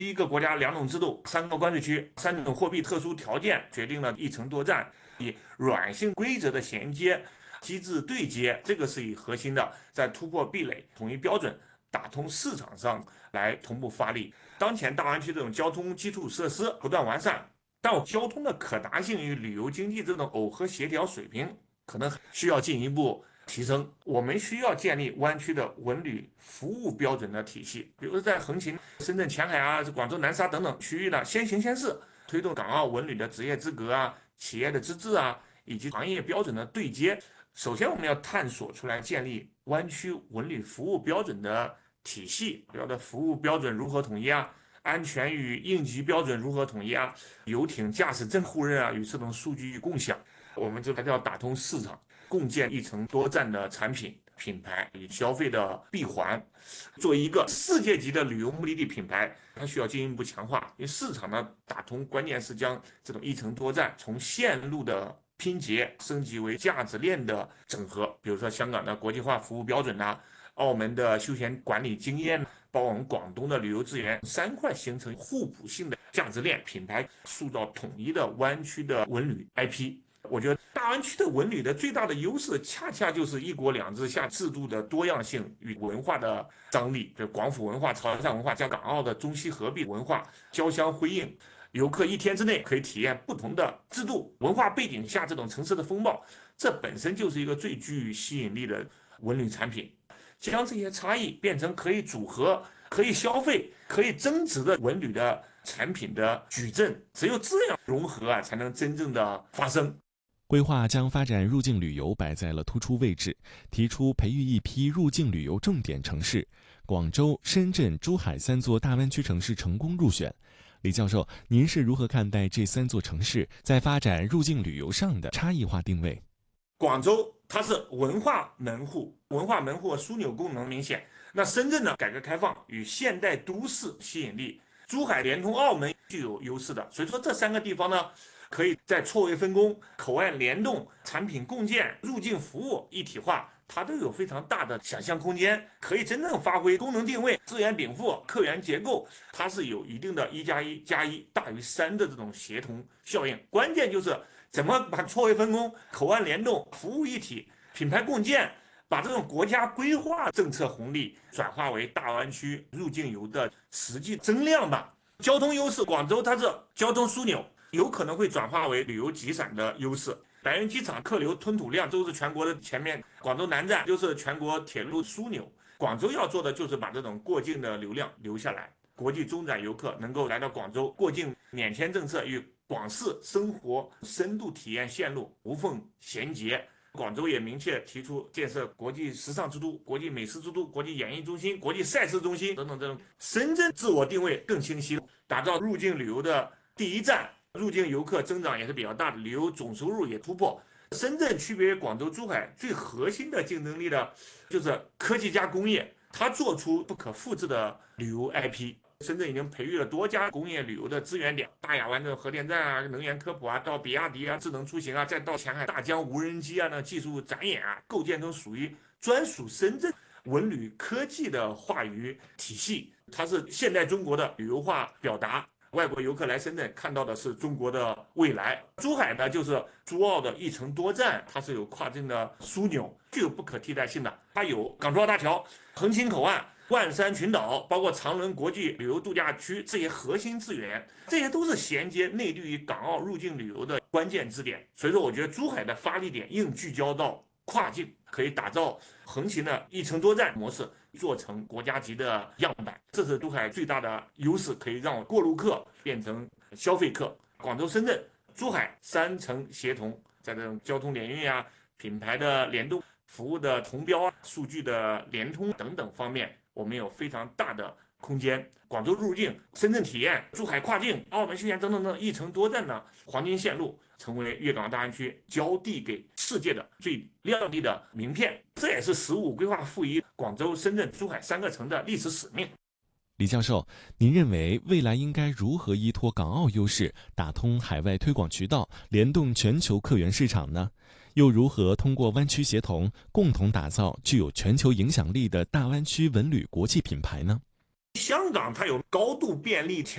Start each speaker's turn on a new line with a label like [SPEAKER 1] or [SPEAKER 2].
[SPEAKER 1] 一个国家两种制度，三个关税区，三种货币特殊条件，决定了一城多站，以软性规则的衔接机制对接，这个是以核心的，在突破壁垒、统一标准、打通市场上来同步发力。当前大湾区这种交通基础设施不断完善，但我交通的可达性与旅游经济这种耦合协调水平，可能需要进一步提升。我们需要建立湾区的文旅服务标准的体系，比如在横琴、深圳前海啊、广州南沙等等区域呢，先行先试，推动港澳文旅的职业资格啊、企业的资质啊，以及行业标准的对接。首先，我们要探索出来建立湾区文旅服务标准的体系，主要的服务标准如何统一啊？安全与应急标准如何统一啊？游艇驾驶证互认啊，与这种数据共享。我们这还是要打通市场，共建一城多站的产品品牌与消费的闭环。作为一个世界级的旅游目的地品牌，它需要进一步强化，因为市场的打通关键是将这种一城多站从线路的拼接升级为价值链的整合。比如说香港的国际化服务标准呐、澳门的休闲管理经验，包括我们广东的旅游资源，三块形成互补性的价值链品牌，塑造统一的湾区的文旅 IP。我觉得大湾区的文旅的最大的优势，恰恰就是一国两制下制度的多样性与文化的张力，就广府文化、潮汕文化加港澳的中西合璧文化交相辉映。游客一天之内可以体验不同的制度文化背景下这种城市的风貌，这本身就是一个最具吸引力的文旅产品。将这些差异变成可以组合、可以消费、可以增值的文旅的产品的矩阵，只有这样融合啊，才能真正的发生。
[SPEAKER 2] 规划将发展入境旅游摆在了突出位置，提出培育一批入境旅游重点城市，广州、深圳、珠海三座大湾区城市成功入选。李教授，您是如何看待这三座城市在发展入境旅游上的差异化定位？
[SPEAKER 1] 广州它是文化门户，文化门户枢纽功能明显。那深圳呢，改革开放与现代都市吸引力，珠海连通澳门具有优势的。所以说这三个地方呢，可以在错位分工、口岸联动、产品共建、入境服务一体化，它都有非常大的想象空间，可以真正发挥功能定位、资源禀赋、客源结构，它是有一定的1+1+1大于3的这种协同效应。关键就是怎么把错位分工、口岸联动、服务一体、品牌共建，把这种国家规划政策红利转化为大湾区入境游的实际增量吧。交通优势，广州它是交通枢纽，有可能会转化为旅游集散的优势。白云机场客流吞吐量都是全国的前面，广州南站就是全国铁路枢纽。广州要做的就是把这种过境的流量留下来，国际中转游客能够来到广州，过境免签政策与广式生活深度体验线路无缝衔接。广州也明确提出建设国际时尚之都、国际美食之都、国际演艺中心、国际赛事中心等等这种。深圳自我定位更清晰，打造入境旅游的第一站，入境游客增长也是比较大的，旅游总收入也突破。深圳区别于广州、珠海最核心的竞争力的，就是科技加工业，它做出不可复制的旅游 IP。深圳已经培育了多家工业旅游的资源点，大亚湾的核电站啊、能源科普啊，到比亚迪啊、智能出行啊，再到前海大疆无人机啊那技术展演啊，构建成属于专属深圳文旅科技的话语体系。它是现代中国的旅游化表达。外国游客来深圳看到的是中国的未来。珠海呢，就是珠澳的一城多站，它是有跨境的枢纽，具有不可替代性的。它有港珠澳大桥、横琴口岸、万山群岛，包括长伦国际旅游度假区这些核心资源，这些都是衔接内地与港澳入境旅游的关键支点。所以说，我觉得珠海的发力点应聚焦到跨境，可以打造横琴的一城多站模式，做成国家级的样板，这是珠海最大的优势，可以让过路客变成消费客。广州、深圳、珠海三城协同，在这种交通联运啊、品牌的联动、服务的同标啊、数据的联通等等方面，我们有非常大的空间。广州入境、深圳体验、珠海跨境、澳门休闲等等等一城多站的黄金线路，成为粤港澳大湾区交递给世界的最亮丽的名片。这也是“十五”规划赋予广州、深圳、珠海三个城的历史使命。
[SPEAKER 2] 李教授，您认为未来应该如何依托港澳优势，打通海外推广渠道，联动全球客源市场呢？又如何通过湾区协同，共同打造具有全球影响力的大湾区文旅国际品牌呢？
[SPEAKER 1] 香港它有高度便利